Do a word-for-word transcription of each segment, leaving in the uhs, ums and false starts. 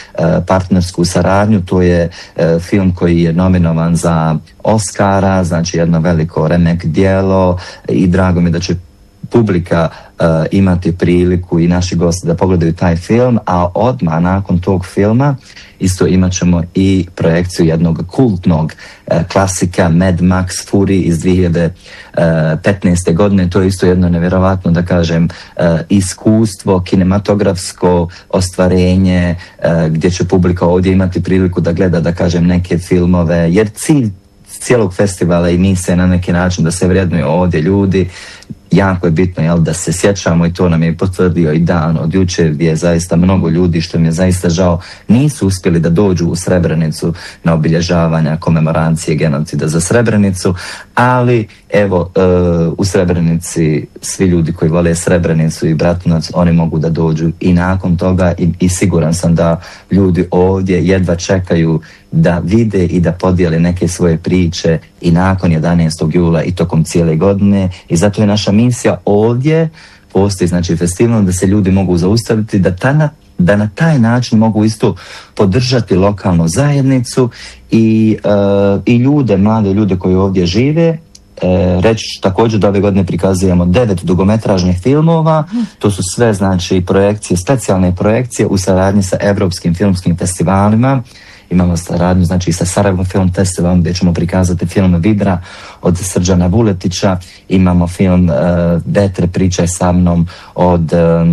partnersku saradnju. To je film koji je nominovan za Oscara, znači jedno veliko remek djelo i drago mi da će publika uh, imati priliku i naši gosti da pogledaju taj film, a odmah nakon tog filma isto imat ćemo i projekciju jednog kultnog uh, klasika Mad Max Fury iz dvije hiljade petnaeste. godine. To je isto jedno nevjerovatno, da kažem, uh, iskustvo, kinematografsko ostvarenje uh, gdje će publika ovdje imati priliku da gleda, da kažem, neke filmove, jer cilj cijelog festivala i misije na neki način da se vrednuju ovdje ljudi. Jako je bitno, jel, da se sjećamo i to nam je potvrdio i dan od jučer gdje je zaista mnogo ljudi, što mi je zaista žao, nisu uspjeli da dođu u Srebrenicu na obilježavanja komemoracije genocida za Srebrenicu, ali evo u Srebrenici svi ljudi koji vole Srebrenicu i Bratunac, oni mogu da dođu i nakon toga i, i siguran sam da ljudi ovdje jedva čekaju da vide i da podijele neke svoje priče i nakon jedanaestog jula i tokom cijele godine, i zato je naša misija ovdje, postoji znači festival da se ljudi mogu zaustaviti, da, ta, da na taj način mogu isto podržati lokalnu zajednicu i, uh, i ljude, mlade ljude koji ovdje žive. E, reći također da ove godine prikazujemo devet dugometražnih filmova, to su sve znači projekcije, specijalne projekcije u saradnji sa evropskim filmskim festivalima. Imamo saradnju znači sa Sarajevo Film Festivalom gdje ćemo prikazati film Vidra od Srđana Vuletića, imamo film uh, Vetre pričaj sa mnom od uh,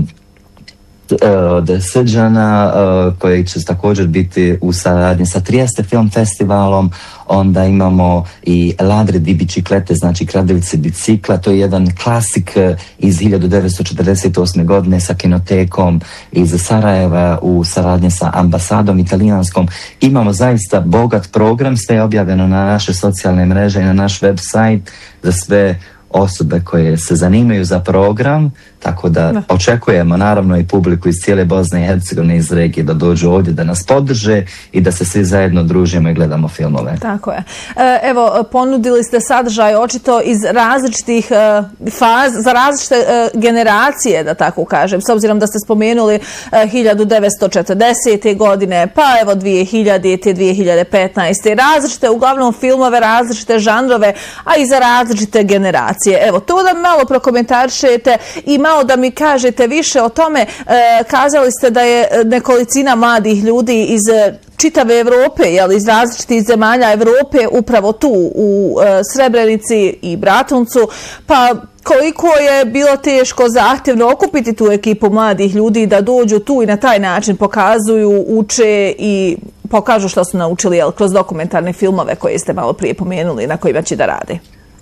od Srđana uh, koji će također biti u saradnji sa Trieste Film Festivalom. Onda imamo i Ladre di biciklete, znači Kradevice bicikla, to je jedan klasik iz hiljadu devetsto četrdeset osme. godine sa kinotekom iz Sarajeva u saradnji sa ambasadom italijanskom. Imamo zaista bogat program, sve je objavljeno na naše socijalne mreže i na naš website za sve osobe koje se zanimaju za program, tako da, da očekujemo naravno i publiku iz cijele Bosne i Hercegovine, iz regije, da dođu ovdje, da nas podrže i da se svi zajedno družimo i gledamo filmove. Tako je. Evo, ponudili ste sadržaj očito iz različitih faza, za različite generacije, da tako kažem, s obzirom da ste spomenuli hiljadu devetsto četrdesete. godine, pa evo dvije hiljadite. dvije hiljade petnaeste. različite, uglavnom filmove, različite žanrove, a i za različite generacije. Evo, to da malo prokomentarišete i malo da mi kažete više o tome. E, kazali ste da je nekolicina mladih ljudi iz čitave Evrope, jel, iz različitih zemalja Evrope, upravo tu u e, Srebrenici i Bratuncu, pa koliko je bilo teško, zahtjevno okupiti tu ekipu mladih ljudi da dođu tu i na taj način pokazuju, uče i pokažu što su naučili, jel, kroz dokumentarne filmove koje ste malo prije pomenuli, na kojima će da rade.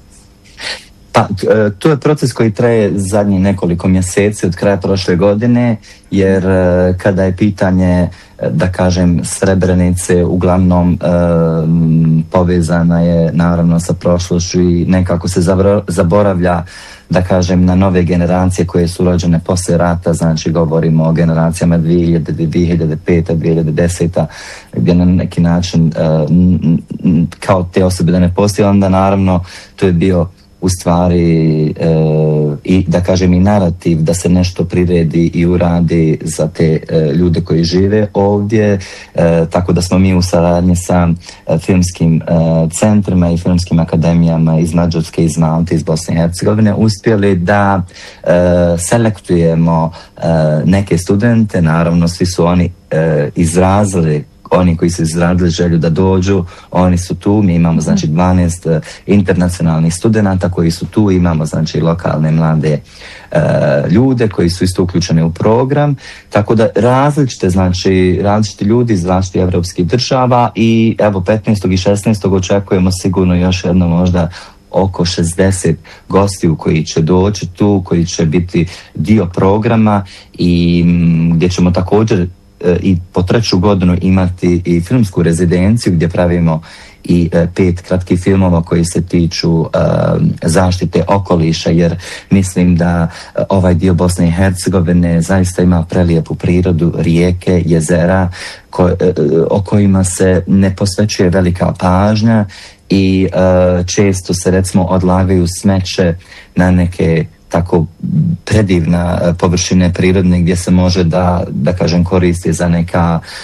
Pa, to je proces koji traje zadnjih nekoliko mjeseci od kraja prošle godine, jer kada je pitanje, da kažem, Srebrenice uglavnom um, povezana je naravno sa prošlošću i nekako se zaboravlja, da kažem, na nove generacije koje su rođene poslije rata, znači govorimo o generacijama dvije hiljade, dvije hiljade pete, dvije hiljade desete. gdje na neki način uh, kao te osobe da ne postoje, onda naravno to je bio u stvari e, i da kažem i narativ da se nešto priredi i uradi za te e, ljude koji žive ovdje, e, tako da smo mi u saradnji sa e, filmskim e, centrima i filmskim akademijama iz Mađarske, iz Malte, iz Bosne i Hercegovine uspjeli da e, selektujemo e, neke studente. Naravno svi su oni e, izrazili oni koji su izradili želju da dođu, oni su tu. Mi imamo znači dvanaest uh, internacionalnih studenata koji su tu, imamo znači lokalne mlade uh, ljude koji su isto uključeni u program, tako da različite znači različiti ljudi iz različitih evropskih država. I evo petnaestog i šesnaestog očekujemo sigurno još jedno možda oko šezdeset gostiju koji će doći tu, koji će biti dio programa i m, gdje ćemo također i po treću godinu imati i filmsku rezidenciju gdje pravimo i e, pet kratkih filmova koji se tiču e, zaštite okoliša, jer mislim da e, ovaj dio Bosne i Hercegovine zaista ima prelijepu prirodu, rijeke, jezera ko, e, o kojima se ne posvećuje velika pažnja i e, često se recimo odlagaju smeće na neke tako predivna površine prirodne gdje se može da, da kažem, koristi za neka